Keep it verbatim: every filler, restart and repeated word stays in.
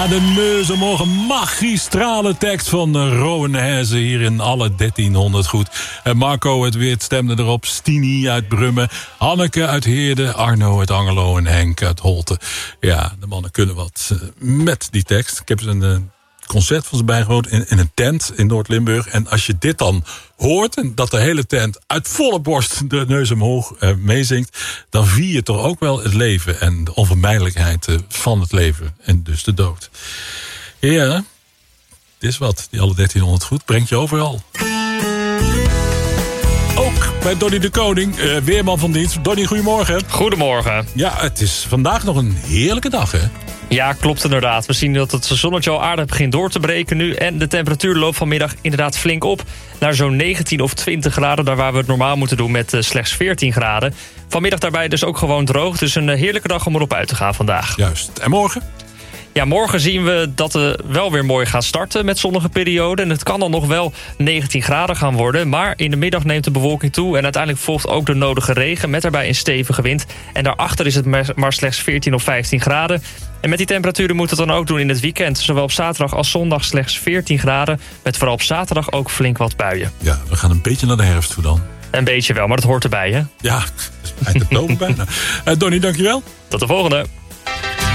Ja, de Neuzenmorgen magistrale tekst van Rowan Hezen hier in alle dertienhonderd goed. Marco uit Weert stemde erop, Stini uit Brummen, Hanneke uit Heerde, Arno uit Angerlo en Henk uit Holte. Ja, de mannen kunnen wat met die tekst. Ik heb ze een concert van ze bijgewoond in, in een tent in Noord-Limburg. En als je dit dan hoort, en dat de hele tent uit volle borst de neus omhoog uh, meezingt, dan vier je toch ook wel het leven en de onvermijdelijkheid uh, van het leven en dus de dood. Ja, dit is wat. Die alle dertienhonderd goed brengt je overal. Ook bij Donnie de Koning, uh, weerman van dienst. Donnie, goedemorgen. Goedemorgen. Ja, het is vandaag nog een heerlijke dag, hè? Ja, klopt inderdaad. We zien dat het zonnetje al aardig begint door te breken nu. En de temperatuur loopt vanmiddag inderdaad flink op. Naar zo'n negentien of twintig graden. Daar waar we het normaal moeten doen met uh, slechts veertien graden. Vanmiddag daarbij dus ook gewoon droog. Dus een uh, heerlijke dag om erop uit te gaan vandaag. Juist. En morgen? Ja, morgen zien we dat het wel weer mooi gaat starten met zonnige perioden. En het kan dan nog wel negentien graden gaan worden. Maar in de middag neemt de bewolking toe. En uiteindelijk volgt ook de nodige regen met daarbij een stevige wind. En daarachter is het maar slechts veertien of vijftien graden. En met die temperaturen moet het dan ook doen in het weekend. Zowel op zaterdag als zondag slechts veertien graden. Met vooral op zaterdag ook flink wat buien. Ja, we gaan een beetje naar de herfst toe dan. Een beetje wel, maar dat hoort erbij, hè? Ja, het spijt het boven bijna. uh, Donnie, dankjewel. Tot de volgende.